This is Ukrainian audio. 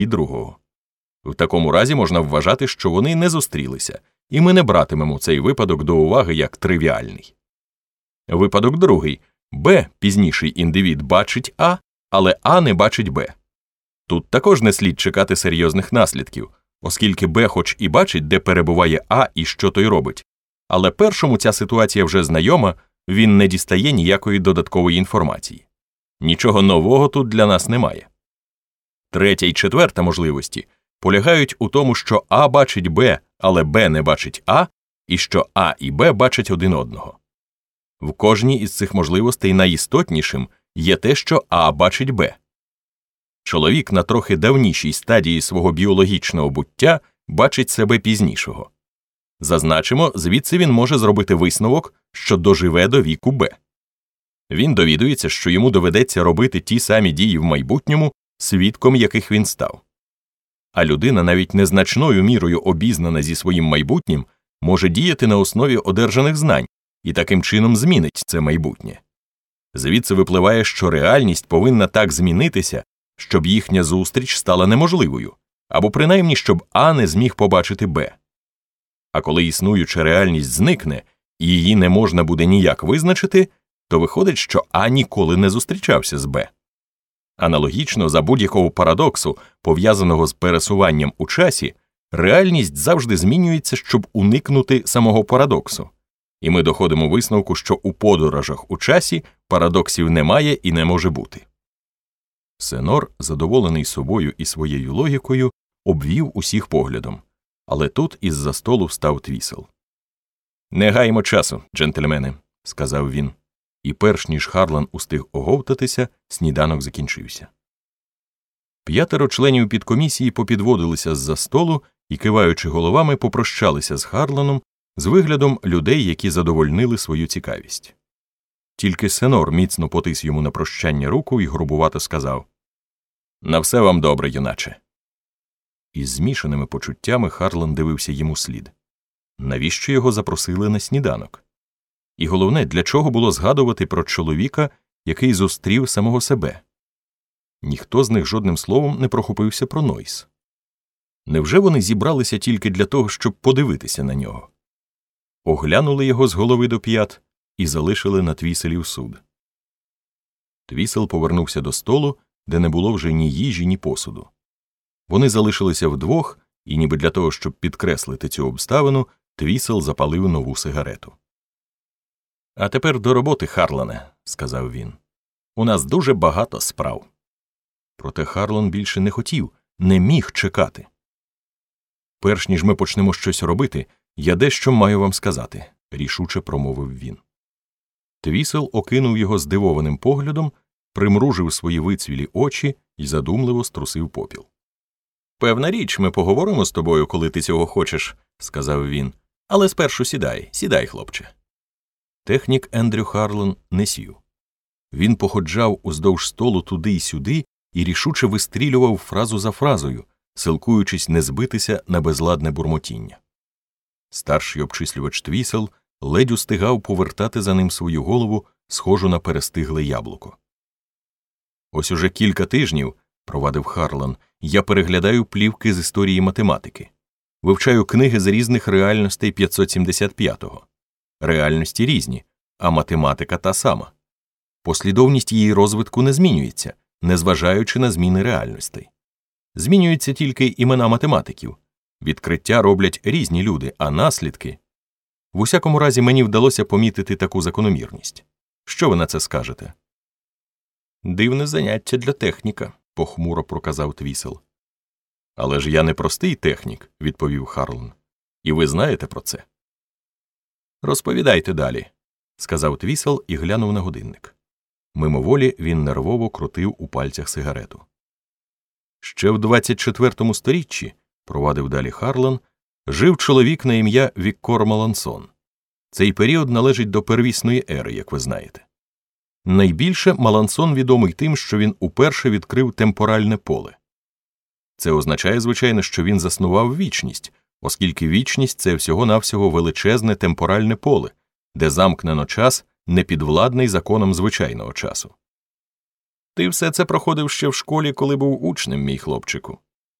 і другого. В такому разі можна вважати, що вони не зустрілися, і ми не братимемо цей випадок до уваги як тривіальний. Випадок другий. Б, пізніший індивід, бачить А, але А не бачить Б. Тут також не слід чекати серйозних наслідків, оскільки Б хоч і бачить, де перебуває А і що той робить, але першому ця ситуація вже знайома, він не дістає ніякої додаткової інформації. Нічого нового тут для нас немає. Третя і четверта можливості полягають у тому, що А бачить Б, але Б не бачить А, і що А і Б бачать один одного. В кожній із цих можливостей найістотнішим є те, що А бачить Б. Чоловік на трохи давнішій стадії свого біологічного буття бачить себе пізнішого. Зазначимо, звідси він може зробити висновок, що доживе до віку Б. Він довідується, що йому доведеться робити ті самі дії в майбутньому, свідком яких він став. А людина, навіть незначною мірою обізнана зі своїм майбутнім, може діяти на основі одержаних знань і таким чином змінить це майбутнє. Звідси випливає, що реальність повинна так змінитися, щоб їхня зустріч стала неможливою, або принаймні, щоб А не зміг побачити Б. А коли існуюча реальність зникне, і її не можна буде ніяк визначити, то виходить, що А ніколи не зустрічався з Б. Аналогічно, за будь-якого парадоксу, пов'язаного з пересуванням у часі, реальність завжди змінюється, щоб уникнути самого парадоксу. І ми доходимо висновку, що у подорожах у часі парадоксів немає і не може бути. Сенор, задоволений собою і своєю логікою, обвів усіх поглядом. Але тут із-за столу встав Твісел. «Не гаймо часу, джентльмени», – сказав він. І перш ніж Харлан устиг оговтатися, сніданок закінчився. 5 членів підкомісії попідводилися з-за столу і, киваючи головами, попрощалися з Харланом з виглядом людей, які задовольнили свою цікавість. Тільки Сенор міцно потис йому на прощання руку і грубувато сказав: «На все вам добре, юначе». Із змішаними почуттями Харлан дивився йому слід. Навіщо його запросили на сніданок? І головне, для чого було згадувати про чоловіка, який зустрів самого себе? Ніхто з них жодним словом не прохопився про Нойс. Невже вони зібралися тільки для того, щоб подивитися на нього? Оглянули його з голови до п'ят і залишили на Твіселів суд. Твісел повернувся до столу, де не було вже ні їжі, ні посуду. Вони залишилися вдвох, і ніби для того, щоб підкреслити цю обставину, Твісел запалив нову сигарету. «А тепер до роботи, Харлане», – сказав він. «У нас дуже багато справ». Проте Харлан більше не хотів, не міг чекати. «Перш ніж ми почнемо щось робити, я дещо маю вам сказати», – рішуче промовив він. Твісел окинув його здивованим поглядом, примружив свої вицвілі очі і задумливо струсив попіл. «Певна річ, ми поговоримо з тобою, коли ти цього хочеш», – сказав він. «Але спершу сідай, хлопче». Технік Ендрю Харлан не сів. Він походжав уздовж столу туди й сюди і рішуче вистрілював фразу за фразою, силкуючись не збитися на безладне бурмотіння. Старший обчислювач Твісел ледь устигав повертати за ним свою голову, схожу на перестигле яблуко. «Ось уже кілька тижнів, – провадив Харлан, – я переглядаю плівки з історії математики. Вивчаю книги з різних реальностей 575-го. Реальності різні, а математика та сама. Послідовність її розвитку не змінюється, незважаючи на зміни реальностей. Змінюються тільки імена математиків. Відкриття роблять різні люди, а наслідки… В усякому разі, мені вдалося помітити таку закономірність. Що ви на це скажете?» «Дивне заняття для техніка», – похмуро проказав Твісел. «Але ж я не простий технік», – відповів Харлан. «І ви знаєте про це». «Розповідайте далі», – сказав Твісел і глянув на годинник. Мимоволі він нервово крутив у пальцях сигарету. «Ще в 24-му сторіччі, – провадив далі Харлан, – жив чоловік на ім'я Віккор Малансон. Цей період належить до первісної ери, як ви знаєте. Найбільше Малансон відомий тим, що він уперше відкрив темпоральне поле. Це означає, звичайно, що він заснував вічність, оскільки вічність – це всього-навсього величезне темпоральне поле, де замкнено час, не підвладний законам звичайного часу. Ти все це проходив ще в школі, коли був учнем, мій хлопчику.